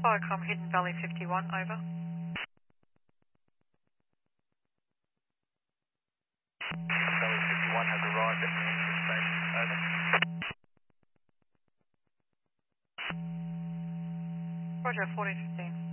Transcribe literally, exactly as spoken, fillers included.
Viacom Hidden Valley fifty-one, over. Hidden Valley fifty-one has arrived at Manchester Station, over. Roger, fourteen fifteen.